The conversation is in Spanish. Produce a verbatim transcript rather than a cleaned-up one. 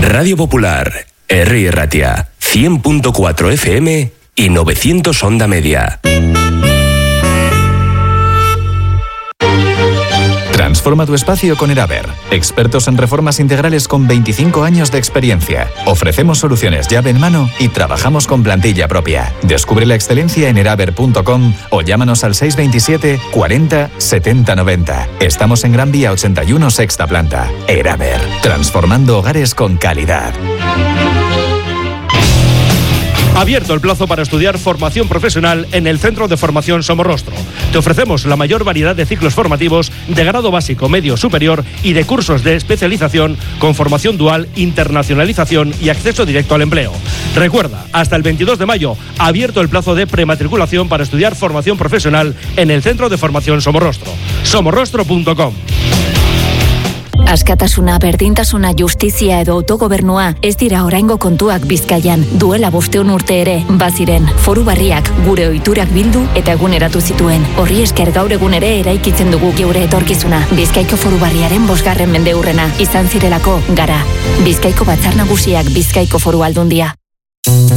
Radio Popular, Herri Erratia, cien punto cuatro F M y novecientos onda media. Transforma tu espacio con Eraber. Expertos en reformas integrales con veinticinco años de experiencia. Ofrecemos soluciones llave en mano y trabajamos con plantilla propia. Descubre la excelencia en eraber punto com o llámanos al seis veintisiete cuarenta setenta noventa. Estamos en Gran Vía ochenta y uno, sexta planta. Eraber. Transformando hogares con calidad. Abierto el plazo para estudiar formación profesional en el Centro de Formación Somorrostro. Te ofrecemos la mayor variedad de ciclos formativos de grado básico, medio, superior y de cursos de especialización con formación dual, internacionalización y acceso directo al empleo. Recuerda, hasta el veintidós de mayo, abierto el plazo de prematriculación para estudiar formación profesional en el Centro de Formación Somorrostro. somorrostro punto com. Askatasuna, berdintasuna, justizia edo autogobernua ez dira oraingo kontuak Bizkaian. Duela bosteun urte ere, baziren, foru barriak gure ohiturak bildu eta eguneratu zituen. Horri esker gaur egun ere eraikitzen dugu geure etorkizuna. Bizkaiko foru barriaren bosgarren mendeurrena izan zirelako gara. Bizkaiko Batzar Nagusiak, Bizkaiko Foru Aldundia.